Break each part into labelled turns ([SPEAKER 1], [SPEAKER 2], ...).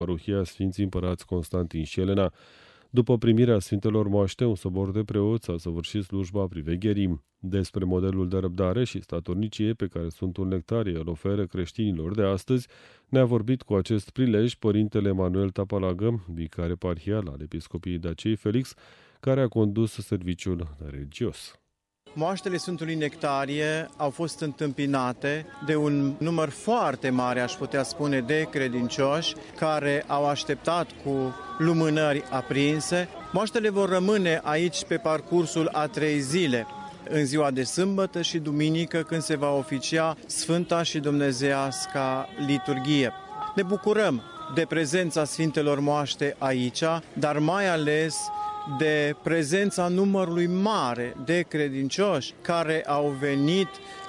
[SPEAKER 1] parohia Sfinții Împărați Constantin și Elena. După primirea Sfintelor Moaște, un sobor de preoți a săvârșit slujba privegherii. Despre modelul de răbdare și statornicie pe care Sfântul Nectarie îl oferă creștinilor de astăzi, ne-a vorbit cu acest prilej Părintele Emanuel Tapalagă, vicar eparhial al Episcopiei Daciei Felix, care a condus serviciul religios.
[SPEAKER 2] Moaștele Sfântului Nectarie au fost întâmpinate de un număr foarte mare, aș putea spune, de credincioși care au așteptat cu lumânări aprinse. Moaștele vor rămâne aici pe parcursul a 3 zile, în ziua de sâmbătă și duminică, când se va oficia Sfânta și Dumnezeiasca liturghie. Ne bucurăm de prezența Sfintelor Moaște aici, dar mai ales de prezența numărului mare de credincioși care au venit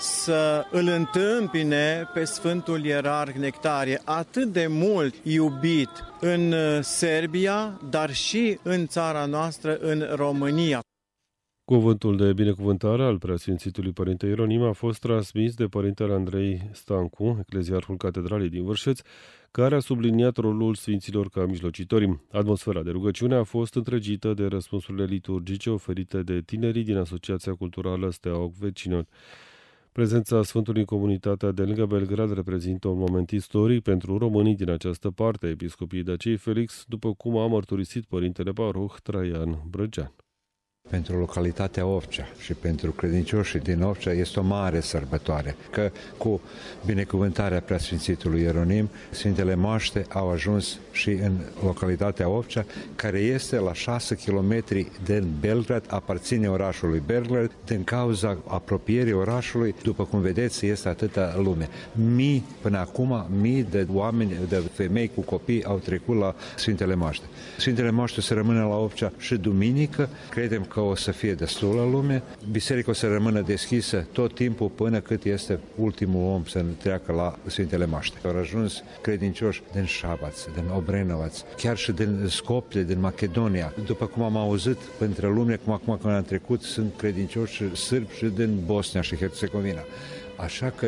[SPEAKER 2] să îl întâmpine pe Sfântul Ierarh Nectarie, atât de mult iubit în Serbia, dar și în țara noastră, în România.
[SPEAKER 1] Cuvântul de binecuvântare al Preasfințitului Părinte Ieronim a fost transmis de Părintele Andrei Stancu, ecleziarhul Catedralei din Vârșeț, care a subliniat rolul sfinților ca mijlocitori. Atmosfera de rugăciune a fost întregită de răspunsurile liturgice oferite de tinerii din Asociația Culturală Steaua Vecină. Prezența Sfântului în comunitatea de lângă Belgrad reprezintă un moment istoric pentru românii din această parte a Episcopiei Daciei Felix, după cum a mărturisit Părintele Paroh Traian Brăgean.
[SPEAKER 3] Pentru localitatea Ofcea și pentru credincioșii din Ofcea este o mare sărbătoare, că cu binecuvântarea Preasfințitului Ieronim, Sfintele Moaște au ajuns și în localitatea Ofcea, care este la 6 km de Belgrad, aparține orașului Belgrad, din cauza apropierii orașului, după cum vedeți, este atâta lume. Până acum, mii de oameni, de femei cu copii au trecut la Sfintele Moaște. Sfintele Moaște se rămână la Ofcea și duminică, credem că o să fie destulă lume, biserica o să rămână deschisă tot timpul până cât este ultimul om să treacă la Sfintele Moaște. Au ajuns credincioși din Șabaț, din Obrenovaț, chiar și din Skopje, din Macedonia. După cum am auzit între lume, cum acum când am trecut, sunt credincioși sârbi și din Bosnia și Herțegovina. Așa că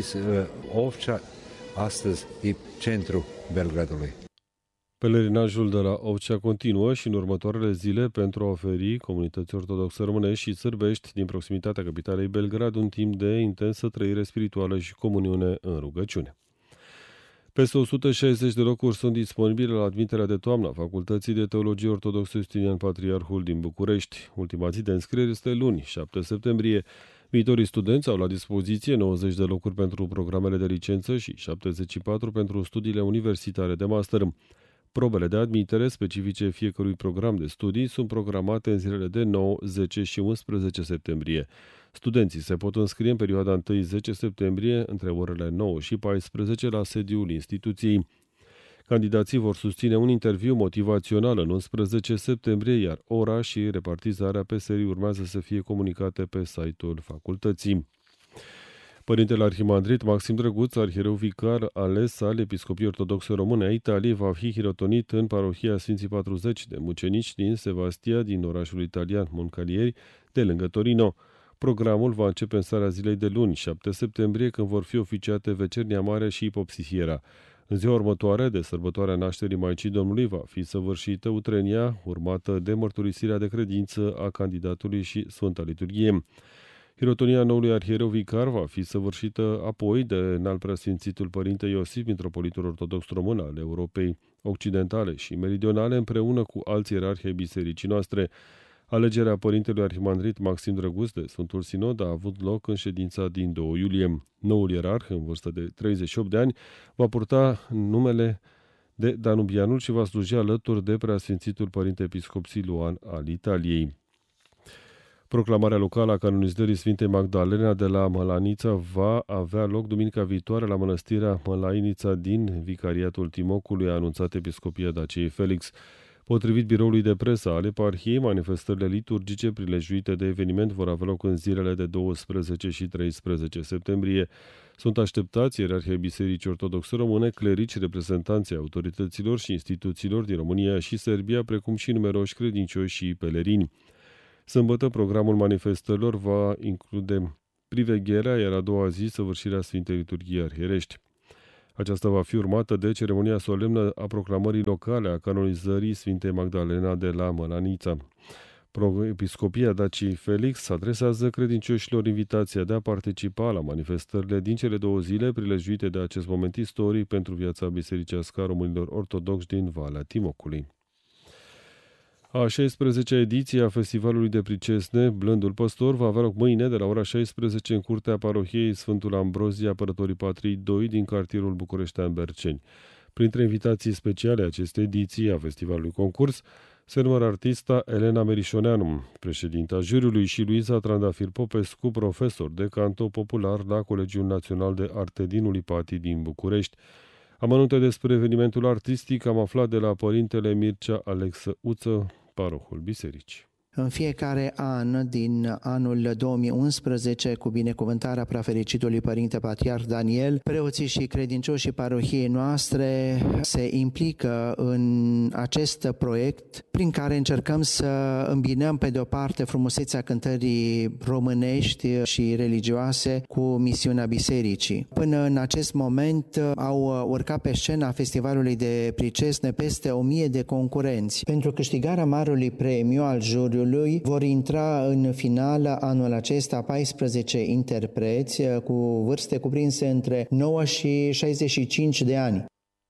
[SPEAKER 3] Ofcea astăzi e centrul Belgradului.
[SPEAKER 1] Pelerinajul de la Ofcea continuă și în următoarele zile pentru a oferi comunității ortodoxe românești și sârbești din proximitatea capitalei Belgrad un timp de intensă trăire spirituală și comuniune în rugăciune. Peste 160 de locuri sunt disponibile la admiterea de toamnă a Facultății de Teologie Ortodoxă Justinian Patriarhul din București. Ultima zi de înscriere este luni, 7 septembrie. Viitorii studenți au la dispoziție 90 de locuri pentru programele de licență și 74 pentru studiile universitare de master. Probele de admitere specifice fiecărui program de studii sunt programate în zilele de 9, 10 și 11 septembrie. Studenții se pot înscrie în perioada 1-10 septembrie între orele 9 și 14 la sediul instituției. Candidații vor susține un interviu motivațional în 11 septembrie, iar ora și repartizarea pe serii urmează să fie comunicate pe site-ul facultății. Părintele Arhimandrit Maxim Drăguț, arhiereu vicar ales al Episcopiei Ortodoxe Române a Italiei, va fi hirotonit în parohia Sfinții 40 de mucenici din Sevastia, din orașul italian Moncalieri, de lângă Torino. Programul va începe în seara zilei de luni, 7 septembrie, când vor fi oficiate Vecernia Mare și Ipopsisiera. În ziua următoare, de sărbătoarea nașterii Maicii Domnului, va fi săvârșită utrenia, urmată de mărturisirea de credință a candidatului și Sfânta Liturghie. Hirotonia noului arhiereu vicar va fi săvârșită apoi de înalt preasfințitul Părinte Iosif, mitropolitul ortodox român al Europei Occidentale și Meridionale, împreună cu alți ierarhi ai bisericii noastre. Alegerea Părintelui Arhimandrit Maxim Drăguț de Sfântul Sinod a avut loc în ședința din 2 iulie. Noul ierarh, în vârstă de 38 de ani, va purta numele de Danubianul și va sluji alături de preasfințitul Părinte Episcop Siluan al Italiei. Proclamarea locală a canonizării Sfintei Magdalena de la Mălanița va avea loc duminica viitoare la mănăstirea Mălainița din Vicariatul Timocului, a anunțat Episcopia Daciei Felix. Potrivit biroului de presă al eparhiei, manifestările liturgice prilejuite de eveniment vor avea loc în zilele de 12 și 13 septembrie. Sunt așteptați ierarhii Bisericii Ortodoxe Române, clerici, reprezentanții autorităților și instituțiilor din România și Serbia, precum și numeroși credincioși și pelerini. Sâmbătă, programul manifestărilor va include privegherea, iar a doua zi săvârșirea Sfintei Liturghii Arhierești. Aceasta va fi urmată de ceremonia solemnă a proclamării locale a canonizării Sfintei Magdalena de la Mălanița. Episcopia Dacii Felix adresează credincioșilor invitația de a participa la manifestările din cele 2 zile prilejuite de acest moment istoric pentru viața bisericească a românilor ortodoxi din Valea Timocului. A 16-a ediție a Festivalului de Pricesne, Blândul Păstor, va avea loc mâine de la ora 16 în curtea parohiei Sfântul Ambrozie Apărătorii Patriei 2 din cartierul Bucureștean Berceni. Printre invitații speciale acestei ediții a festivalului concurs se numără artista Elena Merișoneanu, președinta juriului, și Luiza Trandafir Popescu, profesor de canto popular la Colegiul Național de Arte din Ulipati din București. Amănunte despre evenimentul artistic am aflat de la părintele Mircea Alexă Uță, parohul bisericii.
[SPEAKER 4] În fiecare an din anul 2011, cu binecuvântarea Preafericitului Părinte Patriarh Daniel, preoții și credincioșii parohiei noastre se implică în acest proiect prin care încercăm să îmbinăm pe de o parte frumusețea cântării românești și religioase cu misiunea bisericii. Până în acest moment au urcat pe scena Festivalului de Pricesne peste 1000 de concurenți. Pentru câștigarea marului premiu al juriului vor intra în finală anul acesta 14 interpreți cu vârste cuprinse între 9 și 65 de ani.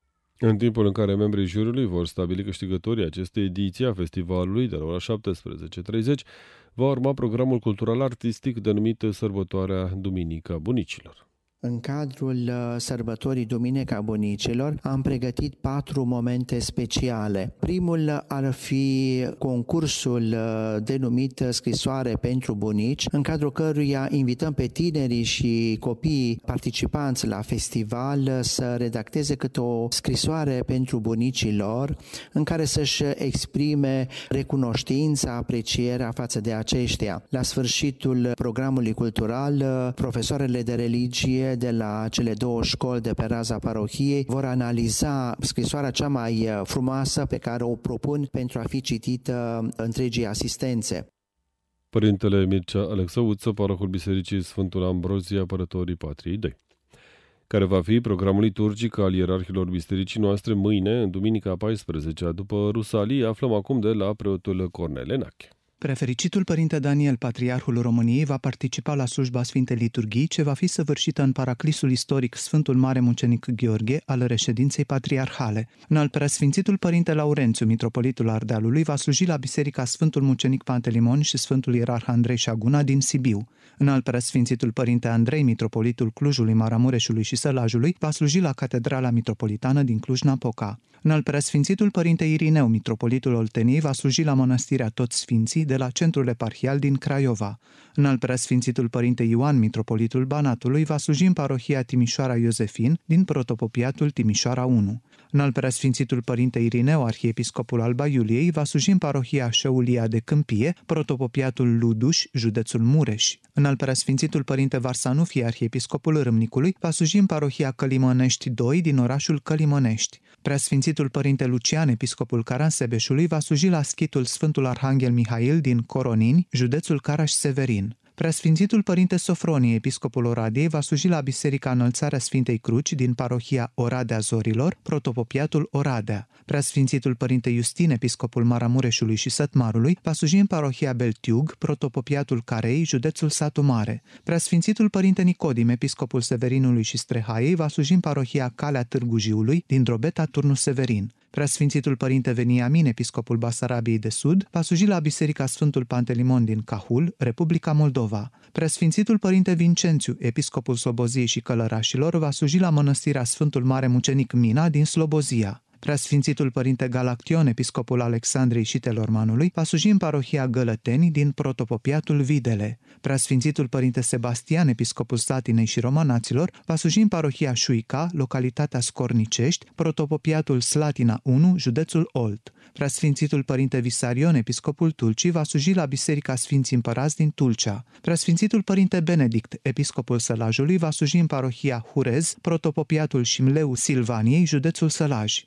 [SPEAKER 1] În timpul în care membrii juriului vor stabili câștigătorii acestei ediții a festivalului de la ora 17:30, va urma programul cultural-artistic denumit Sărbătoarea Duminica Bunicilor.
[SPEAKER 4] În cadrul sărbătorii Duminica Bunicilor am pregătit 4 momente speciale. Primul ar fi concursul denumit Scrisoare pentru bunici, în cadrul căruia invităm pe tinerii și copiii participanți la festival să redacteze câte o scrisoare pentru bunicii lor, în care să-și exprime recunoștința, aprecierea față de aceștia. La sfârșitul programului cultural, profesoarele de religie de la cele 2 școli de pe raza parohiei vor analiza scrisoarea cea mai frumoasă pe care o propun pentru a fi citită întregii asistențe.
[SPEAKER 1] Părintele Mircea Alexă Uță, parohul bisericii Sfântul Ambrozie Apărătorii Patriei 2. Care va fi programul liturgic al ierarhilor bisericii noastre mâine, în duminica 14-a după Rusalii, aflăm acum de la preotul Cornel Enache.
[SPEAKER 5] Prefericitul Părinte Daniel, Patriarhul României, va participa la slujba Sfintei Liturghii, ce va fi săvârșită în paraclisul istoric Sfântul Mare Mucenic Gheorghe al reședinței patriarhale. Înalt Preasfințitul Părinte Laurențiu, mitropolitul Ardealului, va sluji la Biserica Sfântul Mucenic Pantelimon și Sfântul Ierarh Andrei Șaguna din Sibiu. Înalt Preasfințitul Părinte Andrei, mitropolitul Clujului, Maramureșului și Sălajului, va sluji la Catedrala Mitropolitană din Cluj-Napoca. Înalt Preasfințitul Părinte Irineu, mitropolitul Olteniei, va sluji la Mănăstirea Toți Sfinții de la Centrul Eparhial din Craiova. Înalt Preasfințitul Părinte Ioan, mitropolitul Banatului, va sluji în parohia Timișoara Iosefin din protopopiatul Timișoara 1. Înalt Preasfințitul Părinte Irineu, arhiepiscopul Alba Iuliei, va sluji în parohia Șeulia de Câmpie, protopopiatul Luduș, județul Mureș. Înalt Preasfințitul Părinte Varsanufie, arhiepiscopul Râmnicului, va sluji în parohia Călimănești 2 din orașul Călimănești. Preasfințitul Părinte Lucian, episcopul Caransebeșului, va sluji la schitul Sfântul Arhanghel Mihail din Coronini, județul Caraș-Severin. Preasfințitul Părinte Sofronie, episcopul Oradiei, va sluji la Biserica Înălțarea Sfintei Cruci din parohia Oradea Zorilor, protopopiatul Oradea. Preasfințitul Părinte Justin, episcopul Maramureșului și Sătmarului, va sluji în parohia Beltiug, protopopiatul Carei, județul Satu Mare. Preasfințitul Părinte Nicodim, episcopul Severinului și Strehaiei, va sluji în parohia Calea Târgu Jiului din Drobeta, Turnul Severin. Preasfințitul Părinte Veniamin, episcopul Basarabiei de Sud, va sluji la Biserica Sfântul Pantelimon din Cahul, Republica Moldova. Preasfințitul Părinte Vincențiu, episcopul Sloboziei și Călărașilor, va sluji la Mănăstirea Sfântul Mare Mucenic Mina din Slobozia. Preasfințitul Părinte Galaction, episcopul Alexandrei și Telormanului, va sluji în parohia Gălăteni din protopopiatul Videle. Preasfințitul Părinte Sebastian, episcopul Satinei și Romanaților, va sluji în parohia Șuica, localitatea Scornicești, protopopiatul Slatina 1, județul Olt. Preasfințitul Părinte Visarion, episcopul Tulcii, va sluji la Biserica Sfinții Împărați din Tulcea. Preasfințitul Părinte Benedict, episcopul Sălajului, va sluji în parohia Hurez, protopopiatul Șimleu Silvaniei, județul Sălaj.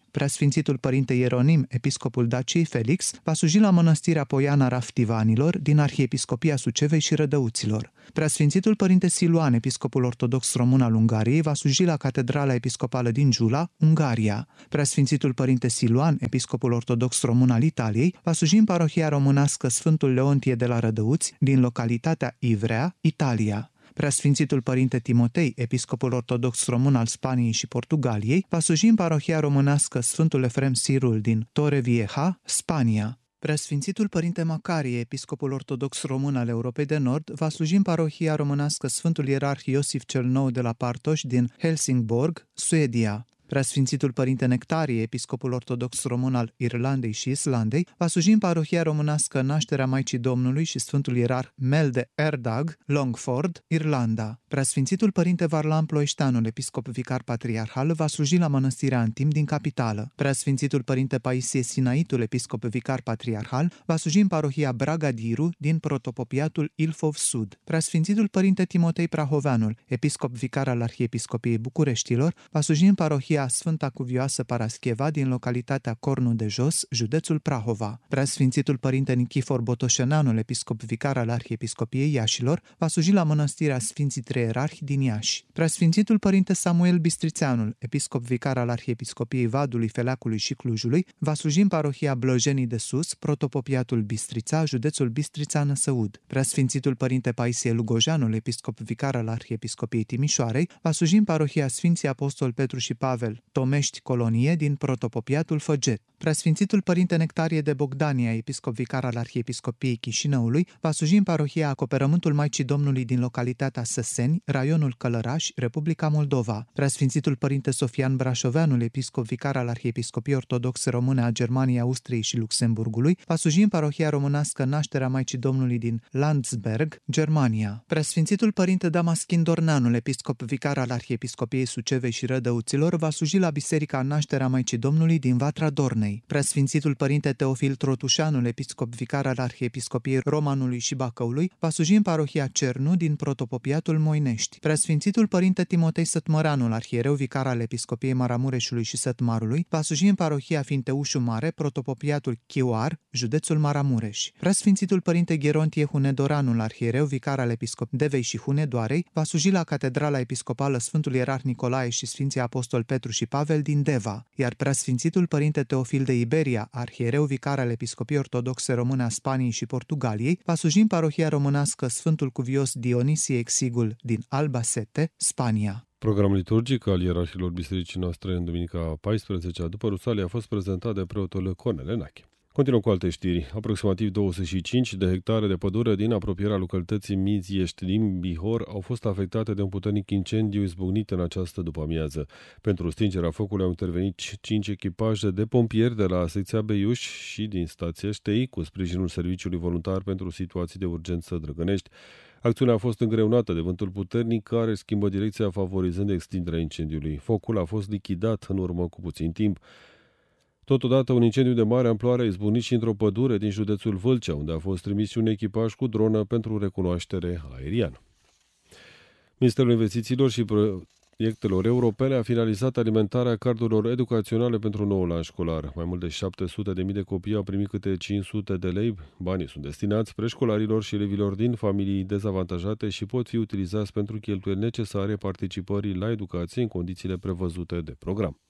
[SPEAKER 5] Preasfințitul Părinte Ieronim, episcopul Daciei Felix, va sluji la Mănăstirea Poiana Raftivanilor din Arhiepiscopia Sucevei și Rădăuților. Preasfințitul Părinte Siluan, episcopul ortodox român al Ungariei, va sluji la Catedrala Episcopală din Giula, Ungaria. Preasfințitul Părinte Siluan, episcopul ortodox român al Italiei, va sluji în parohia românească Sfântul Leontie de la Rădăuți, din localitatea Ivrea, Italia. Preasfințitul Părinte Timotei, episcopul ortodox român al Spaniei și Portugaliei, va sluji în parohia românească Sfântul Efrem Sirul din Torrevieja, Spania. Preasfințitul Părinte Macarie, episcopul ortodox român al Europei de Nord, va sluji în parohia românească Sfântul Ierarh Iosif cel Nou de la Partoș din Helsingborg, Suedia. Preasfințitul Părinte Nectarie, episcopul ortodox român al Irlandei și Islandei, va sluji în parohia românească Nașterea Maicii Domnului și Sfântul Ierarh Melde Erdag, Longford, Irlanda. Preasfințitul Părinte Varlam Ploieșteanul, episcop vicar patriarhal, va sluji la Mănăstirea Antim din capitală. Preasfințitul Părinte Paisie Sinaitul, episcop vicar patriarhal, va sluji în parohia Bragadiru din protopopiatul Ilfov Sud. Preasfințitul Părinte Timotei Prahoveanul, episcop vicar al Arhiepiscopiei Bucureștilor, va sluji în parohia Sfânta Cuvioasă Parascheva din localitatea Cornu de Jos, județul Prahova. Preasfințitul Părinte Nichifor Botoșeneanul, episcop vicar al Arhiepiscopiei Iașilor, va sluji la Mănăstirea Sfinții Trei Ierarhi din Iași. Preasfințitul Părinte Samuel Bistrițeanul, episcop vicar al Arhiepiscopiei Vadului, Feleacului și Clujului, va sluji în parohia Blojenii de Sus, protopopiatul Bistrița, județul Bistrița Năsăud. Preasfințitul Părinte Paisie Lugojanul, episcop vicar al Arhiepiscopiei Timișoarei, va sluji în parohia Sfinții Apostol Petru și Pavel, Tomești Colonie din protopopiatul Făget. Preasfințitul Părinte Nectarie de Bogdania, episcop vicar al Arhiepiscopiei Chișinăului, va sluji în parohia Acoperământul Maicii Domnului din localitatea Săseni, raionul Călăraș, Republica Moldova. Preasfințitul Părinte Sofian Brașoveanul, episcop vicar al Arhiepiscopiei Ortodoxe Române a Germaniei, Austriei și Luxemburgului, va sluji în parohia românească Nașterea Maicii Domnului din Landsberg, Germania. Preasfințitul Părinte Damaschin Dorneanul, episcop vicar al Arhiepiscopiei Sucevei și Rădăuților, va sluji la Biserica Nașterea Maicii Domnului din Vatra Dornei. Preasfințitul Părinte Teofil Trotușanul, episcop vicar al Arhiepiscopiei Romanului și Bacăului, va sluji în parohia Cernu din protopopiatul Moinești. Preasfințitul Părinte Timotei Sătmăranul, arhiereu vicar al Episcopiei Maramureșului și Sătmarului, va sluji în parohia Finteușu Mare, protopopiatul Chioar, județul Maramureș. Preasfințitul Părinte Gherontie Hunedoranul, arhiereu vicar al Episcopiei Devei și Hunedoarei, va sluji la Catedrala Episcopală Sfântul Ierarh Nicolae și Sfinții Apostol Petru și Pavel din Deva, iar Preasfințitul Părinte Teofil de Iberia, arhiereu vicar al Episcopiei Ortodoxe Române a Spaniei și Portugaliei, va sluji în parohia românească Sfântul Cuvios Dionisie Exigul din Albacete, Spania.
[SPEAKER 1] Programul liturgic al ierarhilor bisericii noastre în duminica 14-a după Rusalii a fost prezentat de preotul Cornel Enache. Continuăm cu alte știri. Aproximativ 25 de hectare de pădure din apropierea localității Miziești din Bihor au fost afectate de un puternic incendiu izbucnit în această după-amiază. Pentru stingerea focului au intervenit 5 echipaje de pompieri de la secția Beiuș și din stația Ștei, cu sprijinul Serviciului Voluntar pentru Situații de Urgență Drăgănești. Acțiunea a fost îngreunată de vântul puternic care schimbă direcția favorizând extinderea incendiului. Focul a fost lichidat în urmă cu puțin timp. Totodată, un incendiu de mare amploare a izbucnit și într-o pădure din județul Vâlcea, unde a fost trimis un echipaj cu dronă pentru recunoaștere aeriană. Ministerul Investițiilor și Proiectelor Europene a finalizat alimentarea cardurilor educaționale pentru noul an școlar. Mai mult de 700.000 de copii au primit câte 500 de lei. Banii sunt destinați preșcolarilor și elevilor din familii dezavantajate și pot fi utilizați pentru cheltuieli necesare participării la educație în condițiile prevăzute de program.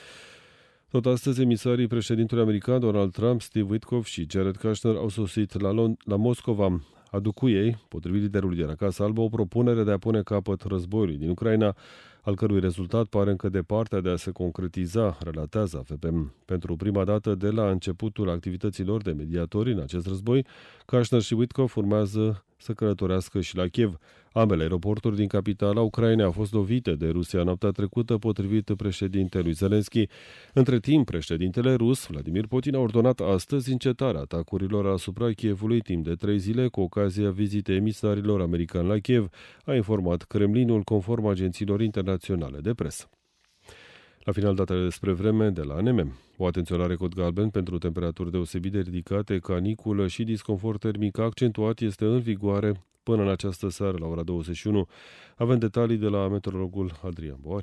[SPEAKER 1] Tot astăzi, emisarii președintelui american Donald Trump, Steve Witkoff și Jared Kushner au sosit la Moscova. Aduc cu ei, potrivit liderului de la Casa Albă, o propunere de a pune capăt războiului din Ucraina, al cărui rezultat pare încă departe de a se concretiza, relatează AFP. Pentru prima dată de la începutul activităților de mediatori în acest război, Kushner și Witkoff urmează să călătorească și la Kiev. Ambele aeroporturi din capitala Ucrainei au fost lovite de Rusia noaptea trecută, potrivit președintelui Zelenski. Între timp, președintele rus, Vladimir Putin, a ordonat astăzi încetarea atacurilor asupra Kievului timp de 3 zile, cu ocazia vizitei emisarilor americani la Kiev, a informat Kremlinul conform agențiilor internaționale de presă. La final, datele despre vreme de la ANM. O atenționare cod galben pentru temperaturi deosebit de ridicate, caniculă și disconfort termic accentuat este în vigoare până în această seară la ora 21. Avem detalii de la meteorologul Adrian Boariu.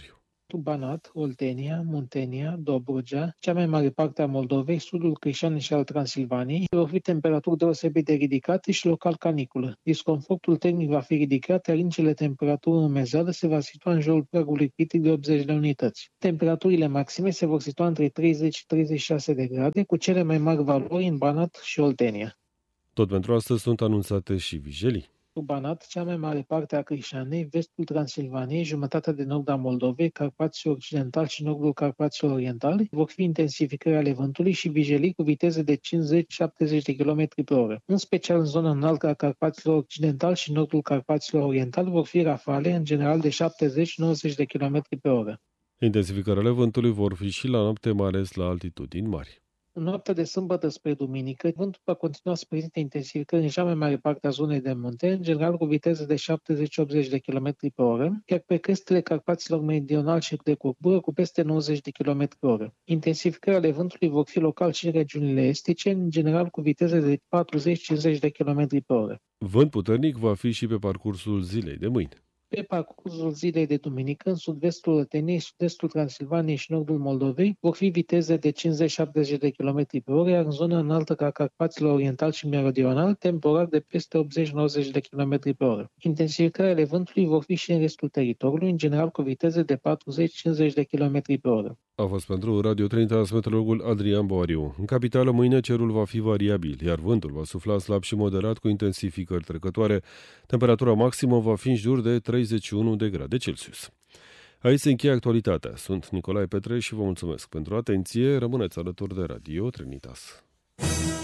[SPEAKER 6] Banat, Oltenia, Muntenia, Dobrogea, cea mai mare parte a Moldovei, sudul Crișane și al Transilvaniei, vor fi temperaturi deosebit de ridicate și local caniculă. Disconfortul termic va fi ridicat, iar indicele temperaturii în umezeală se va situa în jurul pragului critic de 80 de unități. Temperaturile maxime se vor situa între 30 și 36 de grade, cu cele mai mari valori în Banat și Oltenia.
[SPEAKER 1] Tot pentru astăzi sunt anunțate și vijelii.
[SPEAKER 6] Banat, cea mai mare parte a Crișanei, vestul Transilvaniei, jumătatea de nord a Moldovei, Carpații Occidentali și nordul Carpaților Orientali, vor fi intensificări ale vântului și vijelii cu viteze de 50-70 de km pe oră. În special în zona înaltă a Carpaților Occidentali și nordul Carpaților Orientali vor fi rafale, în general de 70-90 de km pe oră.
[SPEAKER 1] Intensificările vântului vor fi și la noapte, mai ales la altitudini mari.
[SPEAKER 6] În noaptea de sâmbătă spre duminică, vântul va continua să prezinte intensificări în cea mai mare parte a zonei de munte, în general cu viteze de 70-80 de km pe oră, iar pe crestele Carpaților meridionali și de curbură cu peste 90 de km pe oră. Intensificările ale vântului vor fi local și în regiunile estice, în general cu viteze de 40-50 de km pe oră.
[SPEAKER 1] Vânt puternic va fi și pe parcursul zilei de mâine.
[SPEAKER 6] Pe parcursul zilei de duminică, în sud-vestul Olteniei, sud-estul Transilvaniei și nordul Moldovei, vor fi viteze de 50-70 de km pe oră, iar în zona înaltă ca Carpaților Oriental și Meridional, temporar de peste 80-90 de km pe oră. Intensificările vântului vor fi și în restul teritoriului, în general cu viteze de 40-50 de km pe oră.
[SPEAKER 1] A fost pentru Radio 3 meteorologul Adrian Boariu. În capitală, mâine cerul va fi variabil, iar vântul va sufla slab și moderat cu intensificări trecătoare. Temperatura maximă va fi în jur de 31 de grade Celsius. Aici se încheie actualitatea. Sunt Nicolae Petre și vă mulțumesc pentru atenție. Rămâneți alături de Radio Trinitas.